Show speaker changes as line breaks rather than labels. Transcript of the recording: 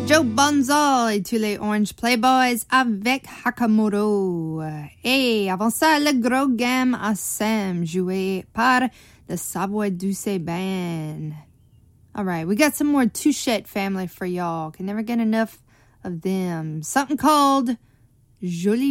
Joe Bonza et tous les Orange Playboys avec Hakamoto. Et avant ça, le gros game à Sam, joué par the Savoy Douce Band. All right, we got some more Touchette family for y'all. Can never get enough of them. Something called Jolie